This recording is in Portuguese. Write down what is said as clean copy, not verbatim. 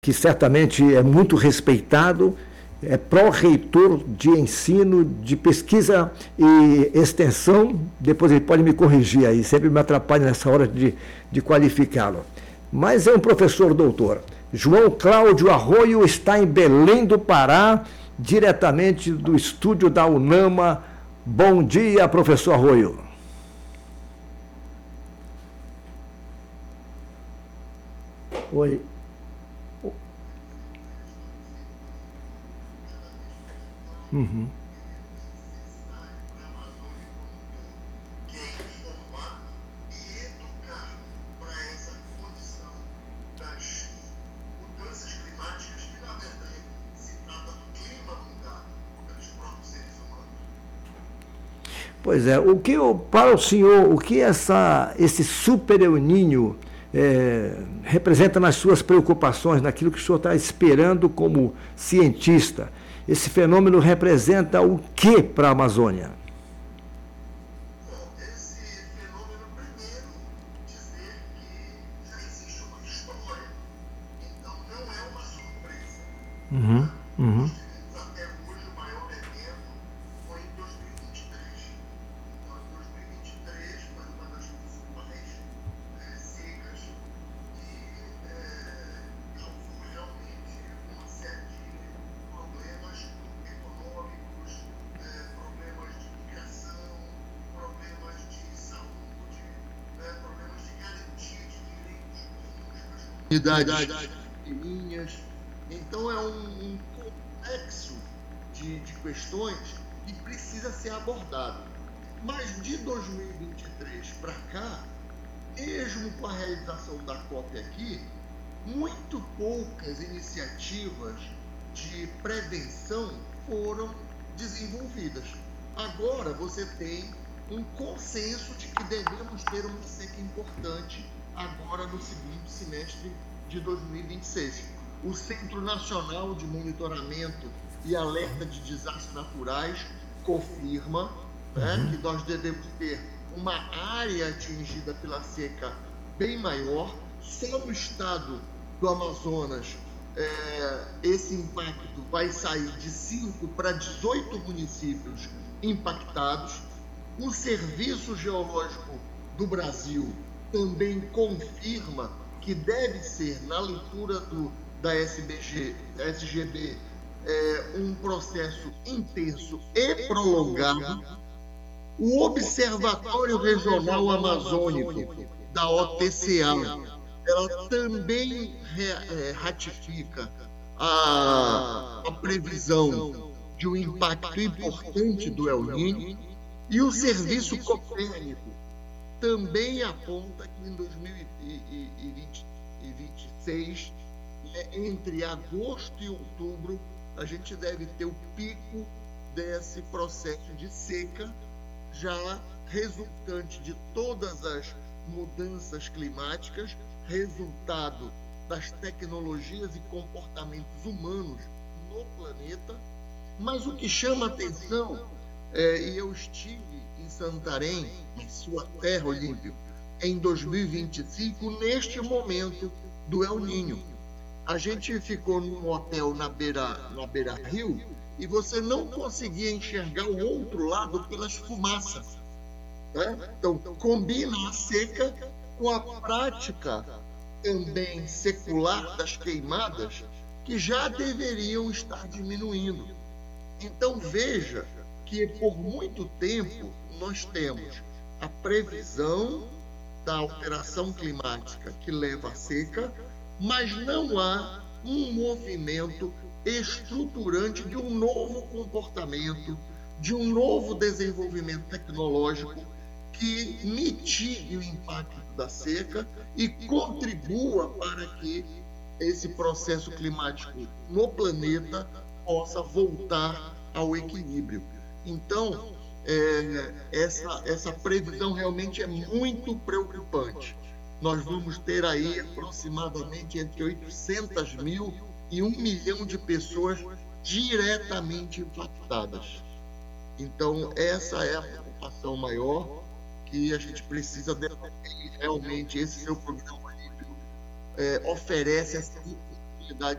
que certamente é muito respeitado, é pró-reitor de ensino, de pesquisa e extensão. Depois ele pode me corrigir aí, sempre me atrapalha nessa hora de qualificá-lo. Mas é um professor doutor. João Cláudio Arroio está em Belém do Pará, diretamente do estúdio da UNAMA. Bom dia, professor Arroio. Oi. Uhum. Pois é, para o senhor, o que esse super El Niño representa nas suas preocupações, naquilo que o senhor está esperando como cientista? Esse fenômeno representa o que para a Amazônia? Esse fenômeno, primeiro, dizer que já existe uma história, então não é uma surpresa. Uhum, uhum. Até hoje, o maior evento foi em 2023. Então, em 2023 foi uma das principais secas e causou realmente uma série de problemas econômicos, problemas de migração, problemas de saúde, problemas de garantia de direitos comuns para as comunidades ribeirinhas. Então, é um complexo de questões que precisa ser abordado. Mas de 2023 para cá, mesmo com a realização da COP aqui, muito poucas iniciativas de prevenção foram desenvolvidas. Agora você tem um consenso de que devemos ter uma seca importante agora no segundo semestre de 2026. O Centro Nacional de Monitoramento e Alerta de Desastres Naturais confirma que nós devemos ter uma área atingida pela seca bem maior. Só no estado do Amazonas, esse impacto vai sair de 5 para 18 municípios impactados. O Serviço Geológico do Brasil também confirma que deve ser, na leitura da SGB, um processo intenso e prolongado. O Observatório Regional Amazônico da OTCA, ela também ratifica a previsão de um impacto importante do El Niño, e o Serviço Copérnico também aponta que em 2026, entre agosto e outubro, a gente deve ter o pico desse processo de seca, já resultante de todas as mudanças climáticas, resultado das tecnologias e comportamentos humanos no planeta. Mas o que chama atenção, e eu estive em Santarém, em sua terra, Olímpio, em 2025, neste momento do El Niño. A gente ficou num hotel na beira-rio e você não conseguia enxergar o outro lado pelas fumaças. Então, combina a seca com a prática também secular das queimadas, que já deveriam estar diminuindo. Então, veja que por muito tempo nós temos a previsão da alteração climática que leva à seca, mas não há um movimento estruturante de um novo comportamento, de um novo desenvolvimento tecnológico que mitigue o impacto da seca e contribua para que esse processo climático no planeta possa voltar ao equilíbrio. Então, essa previsão realmente é muito preocupante. Nós vamos ter aí aproximadamente entre 800 mil e 1 milhão de pessoas diretamente impactadas. Então, essa é a preocupação maior que a gente precisa debater. Realmente, esse seu programa oferece essa possibilidade